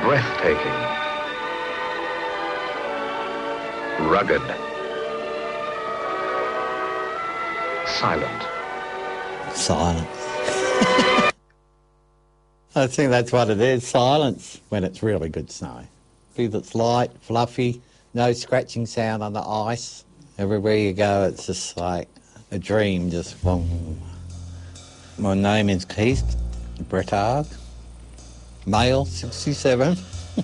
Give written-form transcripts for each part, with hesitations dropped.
breathtaking, rugged, silent. Silence. I think that's what it is, silence, when it's really good snow. Because it's light, fluffy, no scratching sound on the ice. Everywhere you go, it's just like a dream, just boom. My name is Keith Brettard, male, 67.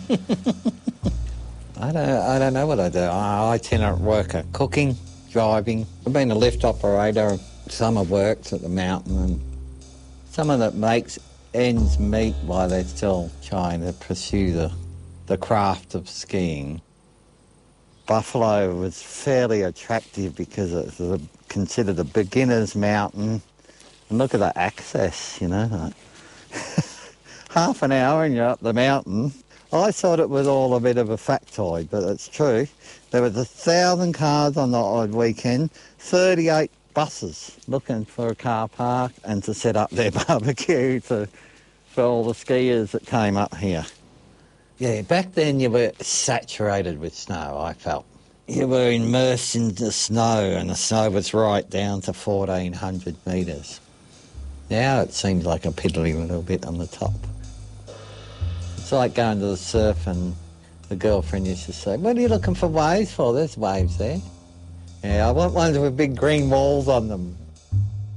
I don't know what I do. I'm an itinerant worker, cooking, driving. I've been a lift operator. Some have worked at the mountain, and someone that makes ends meet while they're still trying to pursue the craft of skiing. Buffalo was fairly attractive because it's considered a beginner's mountain. And look at the access, you know, like half an hour and you're up the mountain. I thought it was all a bit of a factoid, but it's true. There was 1,000 cars on the odd weekend, 38 buses looking for a car park and to set up their barbecue for all the skiers that came up here. Yeah, back then you were saturated with snow, I felt. You were immersed in the snow, and the snow was right down to 1,400 metres. Now it seems like a piddly little bit on the top. It's like going to the surf, and the girlfriend used to say, "What are you looking for waves for? There's waves there." Yeah, I want ones with big green walls on them.